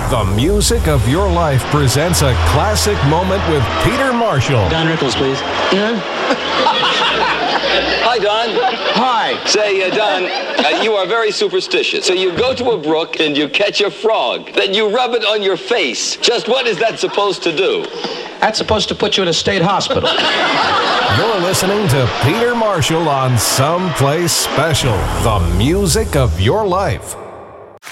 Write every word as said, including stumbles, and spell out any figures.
The Music of Your Life presents a classic moment with Peter Marshall. Don Rickles, please. Yeah? Hi, Don. Hi. Say, uh, Don, uh, you are very superstitious. So you go to a brook and you catch a frog. Then you rub it on your face. Just what is that supposed to do? That's supposed to put you in a state hospital. You're listening to Peter Marshall on Someplace Special, the music of your life.